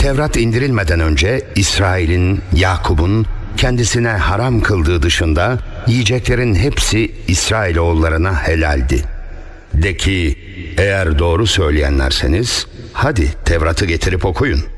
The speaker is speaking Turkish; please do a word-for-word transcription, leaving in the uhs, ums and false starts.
Tevrat indirilmeden önce İsrail'in, Yakup'un kendisine haram kıldığı dışında yiyeceklerin hepsi İsrailoğullarına helaldi. De ki, eğer doğru söyleyenlerseniz hadi Tevrat'ı getirip okuyun.